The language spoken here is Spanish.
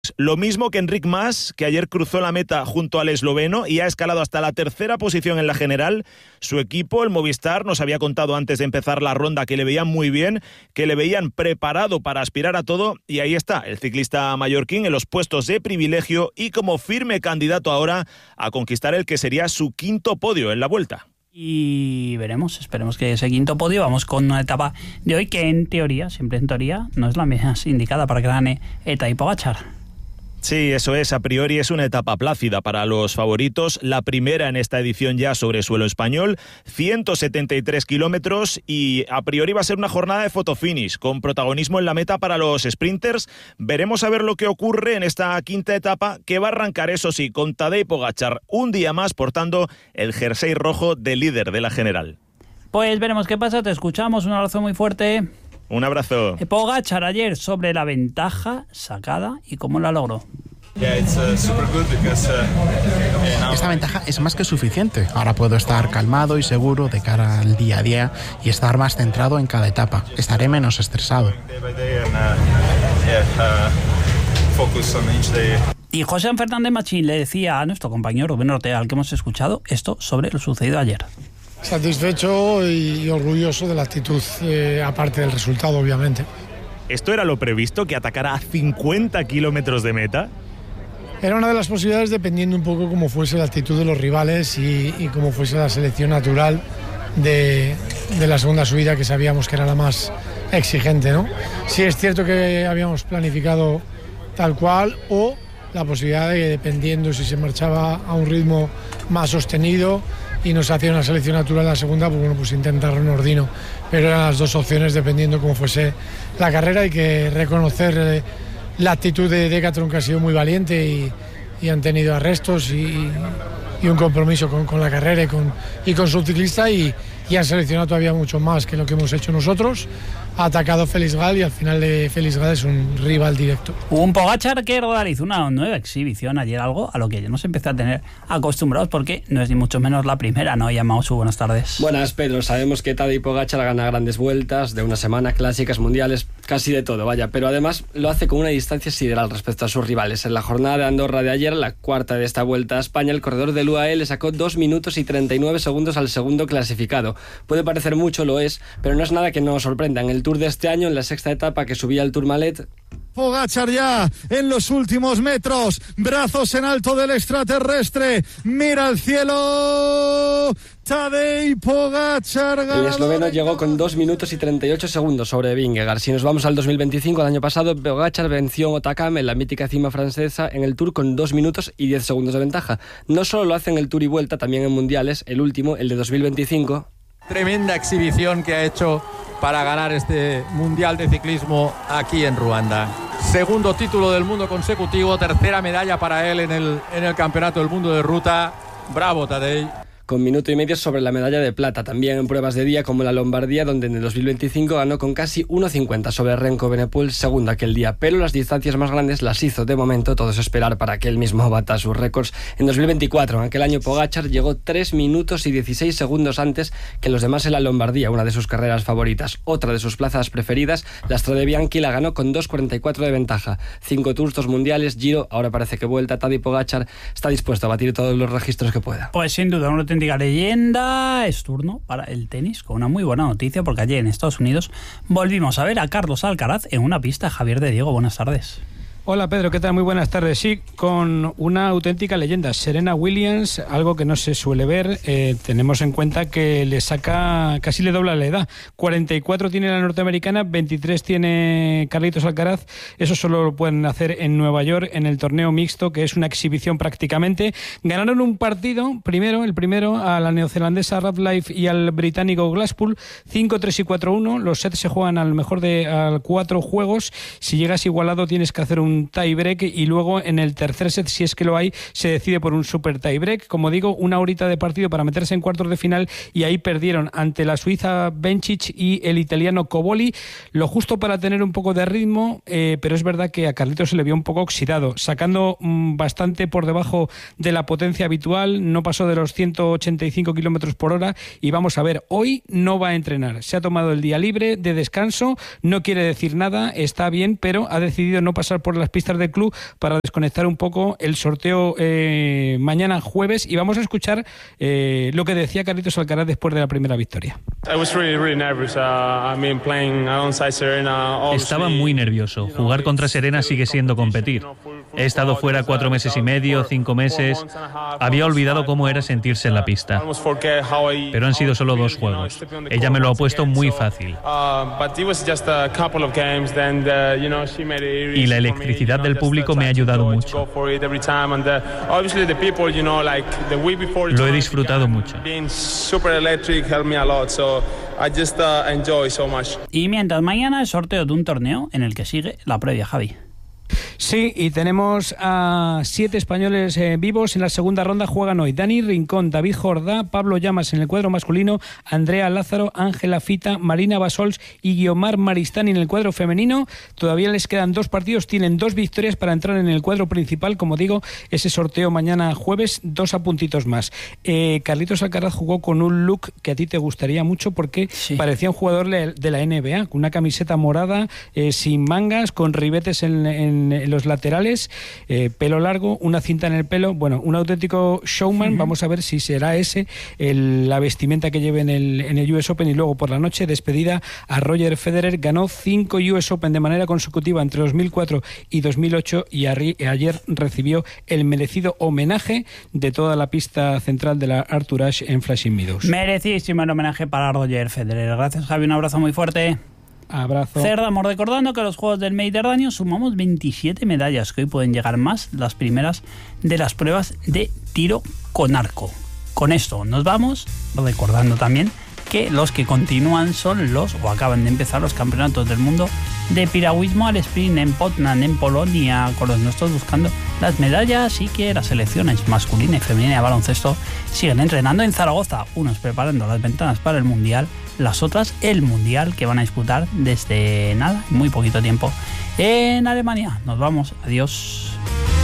Lo mismo que Enric Mas, que ayer cruzó la meta junto al esloveno y ha escalado hasta la tercera posición en la general. Su equipo, el Movistar, nos había contado antes de empezar la ronda que le veían muy bien, que le veían preparado para aspirar a todo, y ahí está el ciclista mallorquín en los puestos de privilegio y como firme candidato ahora a conquistar el que sería su quinto podio en la Vuelta. Y esperemos que ese quinto podio, vamos con una etapa de hoy que en teoría, siempre en teoría, no es la más indicada para que gane Tadej Pogačar. Sí, eso es, a priori es una etapa plácida para los favoritos, la primera en esta edición ya sobre suelo español, 173 kilómetros y a priori va a ser una jornada de fotofinish, con protagonismo en la meta para los sprinters. Veremos a ver lo que ocurre en esta quinta etapa, que va a arrancar, eso sí, con Tadej Pogačar un día más portando el jersey rojo de líder de la general. Pues veremos qué pasa, te escuchamos, un abrazo muy fuerte. Un abrazo. Pogačar ayer sobre la ventaja sacada y cómo la logró. Esta ventaja es más que suficiente. Ahora puedo estar calmado y seguro de cara al día a día y estar más centrado en cada etapa. Estaré menos estresado. Y José Fernández Machín le decía a nuestro compañero Rubén Ortega, al que hemos escuchado, esto sobre lo sucedido ayer. Satisfecho y orgulloso de la actitud, aparte del resultado, obviamente. ¿Esto era lo previsto, que atacara a 50 kilómetros de meta? Era una de las posibilidades, dependiendo un poco cómo fuese la actitud de los rivales y cómo fuese la selección natural de la segunda subida, que sabíamos que era la más exigente, ¿no? Sí es cierto que habíamos planificado tal cual, o la posibilidad de, dependiendo si se marchaba a un ritmo más sostenido y nos hacía una selección natural en la segunda, pues bueno, pues intentar en ordino. Pero eran las dos opciones dependiendo cómo fuese la carrera. Hay que reconocer la actitud de Decathlon, que ha sido muy valiente y han tenido arrestos y un compromiso con la carrera y con su ciclista y han seleccionado todavía mucho más que lo que hemos hecho nosotros. Ha atacado Félix Gall y al final de Félix Gall es un rival directo. Un Pogačar que realizó una nueva exhibición ayer, algo a lo que ya nos empezó a tener acostumbrados, porque no es ni mucho menos la primera, ¿no? Mausu, buenas tardes. Buenas, Pedro. Sabemos que Tadej Pogačar gana grandes vueltas de una semana, clásicas, mundiales, casi de todo, vaya, pero además lo hace con una distancia sideral respecto a sus rivales. En la jornada de Andorra de ayer, la cuarta de esta Vuelta a España, el corredor del UAE le sacó 2 minutos y 39 segundos al segundo clasificado. Puede parecer mucho, lo es, pero no es nada que nos sorprenda. En el Tour de este año, en la sexta etapa que subía al Tourmalet, Pogačar ya en los últimos metros, brazos en alto del extraterrestre, mira al cielo, Tadej Pogačar. El esloveno llegó con 2 minutos y 38 segundos sobre Vingegaard. Si nos vamos al 2025, el año pasado, Pogačar venció en Otakam, en la mítica cima francesa, en el Tour con 2 minutos y 10 segundos de ventaja. No solo lo hace en el Tour y Vuelta, también en mundiales, el último, el de 2025. Tremenda exhibición que ha hecho para ganar este Mundial de Ciclismo aquí en Ruanda. Segundo título del mundo consecutivo, tercera medalla para él en el Campeonato del Mundo de Ruta. Bravo, Tadej. Con minuto y medio sobre la medalla de plata, también en pruebas de día como la Lombardía, donde en el 2025 ganó con casi 1.50 sobre Renko Benepul, segundo aquel día, pero las distancias más grandes las hizo de momento, todo es esperar para que él mismo bata sus récords. En 2024, en aquel año, Pogačar llegó 3 minutos y 16 segundos antes que los demás en la Lombardía, una de sus carreras favoritas. Otra de sus plazas preferidas, la Strade Bianchi, la ganó con 2.44 de ventaja. 5 Tours, 2 mundiales, Giro, ahora parece que Vuelta. Tadej Pogačar está dispuesto a batir todos los registros que pueda. Pues sin duda, una auténtica leyenda. Es turno para el tenis con una muy buena noticia, porque ayer en Estados Unidos volvimos a ver a Carlos Alcaraz en una pista. Javier de Diego, buenas tardes. Hola Pedro, ¿qué tal? Muy buenas tardes. Sí, con una auténtica leyenda, Serena Williams, algo que no se suele ver. Tenemos en cuenta que le saca, casi le dobla la edad. 44 tiene la norteamericana, 23 tiene Carlitos Alcaraz. Eso solo lo pueden hacer en Nueva York, en el torneo mixto, que es una exhibición prácticamente. Ganaron un partido, el primero a la neozelandesa Radcliffe y al británico Glasspool, 5-3 y 4-1. Los sets se juegan al mejor de 4 juegos. Si llegas igualado tienes que hacer un tie-break y luego en el tercer set, si es que lo hay, se decide por un super tie-break. Como digo, una horita de partido para meterse en cuartos de final, y ahí perdieron ante la suiza Bencic y el italiano Cobolli. Lo justo para tener un poco de ritmo, pero es verdad que a Carlitos se le vio un poco oxidado, sacando bastante por debajo de la potencia habitual. No pasó de los 185 kilómetros por hora y vamos a ver, hoy no va a entrenar. Se ha tomado el día libre de descanso, no quiere decir nada, está bien, pero ha decidido no pasar por la las pistas del club para desconectar un poco el sorteo mañana jueves, y vamos a escuchar lo que decía Carlitos Alcaraz después de la primera victoria. Estaba muy nervioso. Jugar contra Serena sigue siendo competir. He estado fuera 4 meses y medio, 5 meses. Había olvidado cómo era sentirse en la pista. Pero han sido solo 2 juegos. Ella me lo ha puesto muy fácil. Y la electricidad del público me ha ayudado mucho. Lo he disfrutado mucho. Y mientras mañana es sorteo de un torneo en el que sigue la previa, Javi. Sí, y tenemos a 7 españoles vivos. En la segunda ronda juegan hoy Dani Rincón, David Jordá, Pablo Llamas en el cuadro masculino, Andrea Lázaro, Ángela Fita, Marina Basols y Guiomar Maristani en el cuadro femenino. Todavía les quedan 2 partidos, tienen 2 victorias para entrar en el cuadro principal. Como digo, ese sorteo mañana jueves, 2 apuntitos más. Carlitos Alcaraz jugó con un look que a ti te gustaría mucho, porque parecía un jugador de la NBA, con una camiseta morada, sin mangas, con ribetes en los laterales, pelo largo, una cinta en el pelo, bueno, un auténtico showman. Vamos a ver si será ese la vestimenta que lleve en el US Open. Y luego por la noche, despedida a Roger Federer. Ganó 5 US Open de manera consecutiva entre 2004 y 2008 y ayer recibió el merecido homenaje de toda la pista central de la Arthur Ashe en Flushing Meadows. Merecísimo el homenaje para Roger Federer. Gracias, Javi, un abrazo muy fuerte. Abrazo. Cerramos recordando que a los Juegos del Mediterráneo sumamos 27 medallas, que hoy pueden llegar más, las primeras de las pruebas de tiro con arco. Con esto nos vamos, recordando también que los que continúan son o acaban de empezar los campeonatos del mundo de piragüismo al sprint en Poznan, en Polonia, con los nuestros buscando las medallas, y que las selecciones masculina y femenina de baloncesto siguen entrenando en Zaragoza, unos preparando las ventanas para el Mundial, las otras el Mundial, que van a disputar desde muy poquito tiempo en Alemania. Nos vamos, adiós.